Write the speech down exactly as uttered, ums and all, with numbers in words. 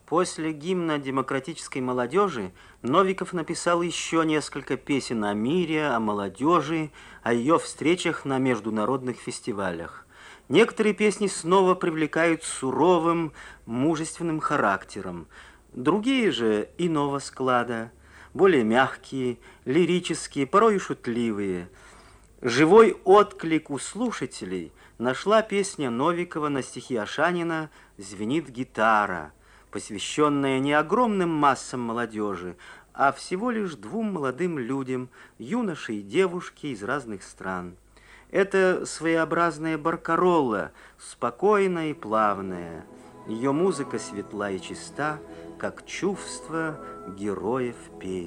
После гимна демократической молодежи Новиков написал еще несколько песен о мире, о молодежи, о ее встречах на международных фестивалях. Некоторые песни снова привлекают суровым, мужественным характером, другие же иного склада, более мягкие, лирические, порой и шутливые. Живой отклик у слушателей нашла песня Новикова на стихи Ашанина «Звенит гитара», посвященная не огромным массам молодежи, а всего лишь двум молодым людям, юноше и девушке из разных стран. Это своеобразная баркаролла, спокойная и плавная. Ее музыка светла и чиста, как чувство героев песни.